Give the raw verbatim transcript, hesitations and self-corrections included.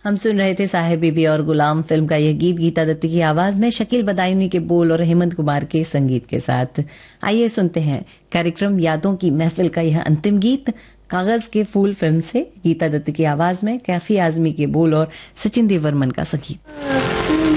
हम सुन रहे थे साहिब बीबी और गुलाम फिल्म का यह गीत गीता दत्त की आवाज में शकील बदायूनी के बोल और हेमंत कुमार के संगीत के साथ। आइए सुनते हैं कार्यक्रम यादों की महफिल का यह अंतिम गीत कागज के फूल फिल्म से गीता दत्त की आवाज में कैफी आजमी के बोल और सचिन देव वर्मन का संगीत।